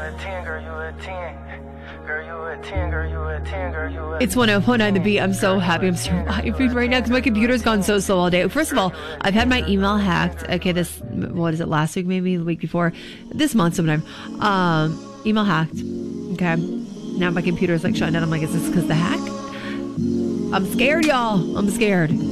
It's 104.9 The Beat. I'm so happy I'm surviving right now because my computer's gone so slow all day. First of all, I've had my email hacked. Okay, what is it, last week, maybe the week before? This month sometime. Email hacked. Okay. Now my computer's like shutting down. I'm like, is this because the hack? I'm scared, y'all. I'm scared.